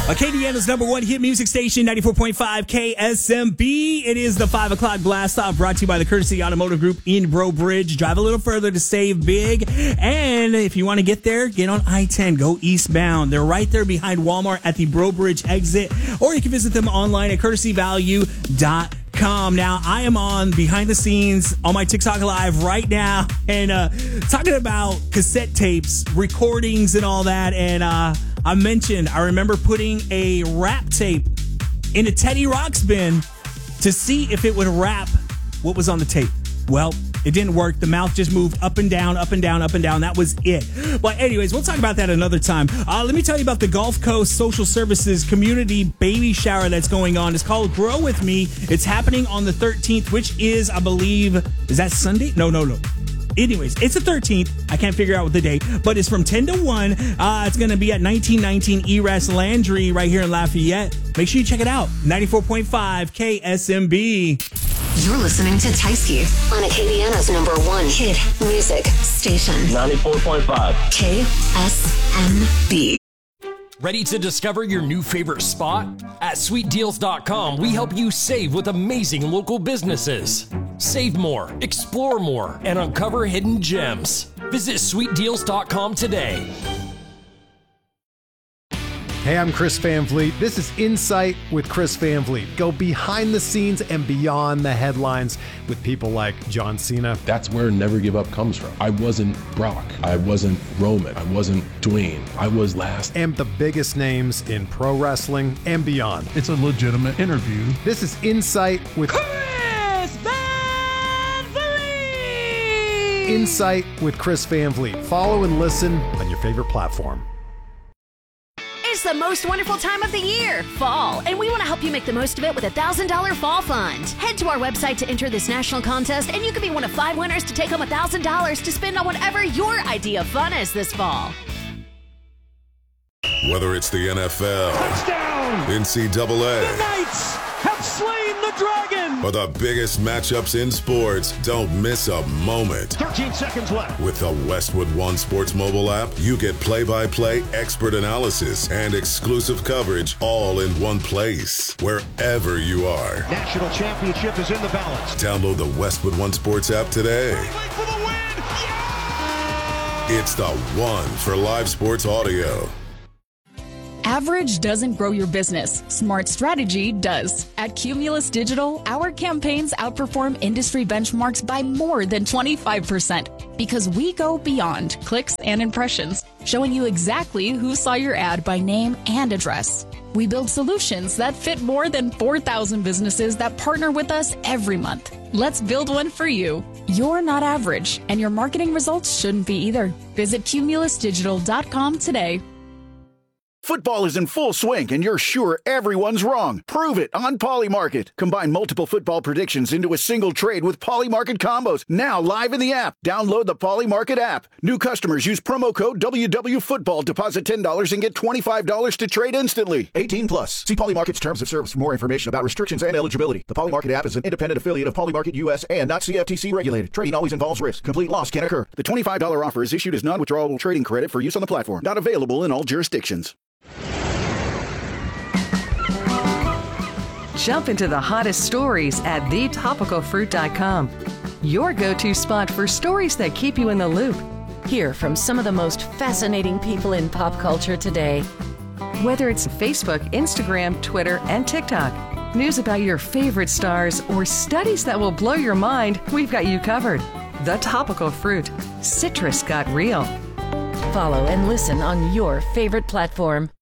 Acadiana's number one hit music station, 94.5 KSMB. It is the 5 o'clock blast off, brought to you by the Courtesy Automotive Group in Breaux Bridge. Drive a little further to save big. And if you want to get there, get on I-10, go eastbound. They're right there behind Walmart at the Breaux Bridge exit, or you can visit them online at courtesyvalue.com. Now, I am on behind the scenes on my TikTok Live right now and talking about cassette tapes, recordings, and all that. And I remember putting a rap tape in a Teddy Rocks bin to see if it would rap what was on the tape. Well, it didn't work. The mouth just moved up and down, up and down, up and down. That was it. But anyways, we'll talk about that another time. Let me tell you about the Gulf Coast Social Services Community Baby Shower that's going on. It's called Grow With Me. It's happening on the 13th, which is, I believe, is that Sunday? No. Anyways, it's the 13th. I can't figure out the date, but it's from 10 to 1. It's going to be at 1919 ERAS Landry right here in Lafayette. Make sure you check it out. 94.5 KSMB. You're listening to Tysky on Acadiana's number one hit music station. 94.5 KSMB. Ready to discover your new favorite spot? At sweetdeals.com, we help you save with amazing local businesses. Save more, explore more, and uncover hidden gems. Visit sweetdeals.com today. Hey, I'm Chris Van Vliet. This is Insight with Chris Van Vliet. Go behind the scenes and beyond the headlines with people like John Cena. That's where Never Give Up comes from. I wasn't Brock. I wasn't Roman. I wasn't Dwayne. I was last. And the biggest names in pro wrestling and beyond. It's a legitimate interview. This is Insight with Chris Van Vliet. Insight with Chris Van Vliet. Follow and listen on your favorite platform. It's the most wonderful time of the year, fall, and we want to help you make the most of it with a $1,000 fall fund. Head to our website to enter this national contest, and you could be one of 5 winners to take home $1,000 to spend on whatever your idea of fun is this fall. Whether it's the NFL, Touchdown! NCAA, The Knights have slain the dragon! or the biggest matchups in sports, don't miss a moment. 13 seconds left. With the Westwood One Sports mobile app, you get play-by-play expert analysis and exclusive coverage all in one place, wherever you are. National championship is in the balance. Download the Westwood One Sports app today. For the win! Yeah! It's the one for live sports audio. Average doesn't grow your business. Smart strategy does. At Cumulus Digital, our campaigns outperform industry benchmarks by more than 25% because we go beyond clicks and impressions, showing you exactly who saw your ad by name and address. We build solutions that fit more than 4,000 businesses that partner with us every month. Let's build one for you. You're not average, and your marketing results shouldn't be either. Visit cumulusdigital.com today. Football is in full swing, and you're sure everyone's wrong. Prove it on Polymarket. Combine multiple football predictions into a single trade with Polymarket combos. Now live in the app. Download the Polymarket app. New customers use promo code WWFootball. Deposit $10 and get $25 to trade instantly. 18 plus. See Polymarket's terms of service for more information about restrictions and eligibility. The Polymarket app is an independent affiliate of Polymarket US and not CFTC regulated. Trading always involves risk. Complete loss can occur. The $25 offer is issued as non-withdrawable trading credit for use on the platform. Not available in all jurisdictions. Jump into the hottest stories at thetopicalfruit.com. Your go-to spot for stories that keep you in the loop. Hear from some of the most fascinating people in pop culture today. Whether it's Facebook, Instagram, Twitter, and TikTok, news about your favorite stars, or studies that will blow your mind, we've got you covered. The Topical Fruit. Citrus got real. Follow and listen on your favorite platform.